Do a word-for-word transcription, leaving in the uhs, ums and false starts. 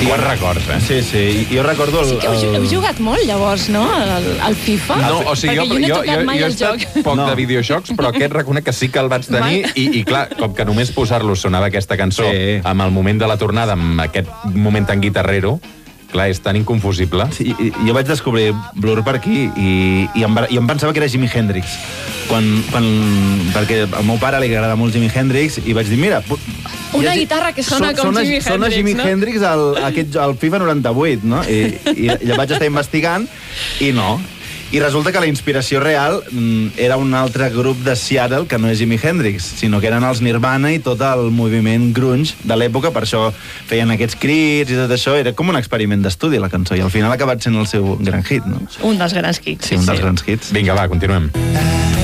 Bons records, eh? Sí, sí. I jo recordo... El, Sí que heu, el... heu jugat molt, llavors, no?, al, al FIFA? No, o sigui, perquè jo, jo, no he jo, tocat jo, mai jo he el joc. estat poc No. de videojocs, però aquest reconec que sí que el vaig tenir, i, i clar, com que només posar-lo sonava aquesta cançó Sí. amb el moment de la tornada, amb aquest moment tan guitarrero, clar, és tan inconfusible. Sí, i, i jo vaig descobrir Blur per aquí i, i, em, va- i em pensava que era Jimi Hendrix. Quan, quan, perquè al meu pare li agrada molt Jimi Hendrix i vaig dir, mira... pu- Una hi ha- guitarra que sona so- com sona, Jimi Sona Hendrix, Jimi no? Hendrix al, aquest, al FIFA noranta-vuit, no? I, i, i vaig estar investigant i no. I resulta que la inspiració real mm, era un altre grup de Seattle que no és Jimi Hendrix, sinó que eren els Nirvana i tot el moviment grunge de l'època, per això feien aquests crits i tot això. Era com un experiment d'estudi, la cançó, i al final ha acabat sent el seu gran hit, no? Un dels grans kits. Sí, un dels grans hits. Vinga, va, continuem.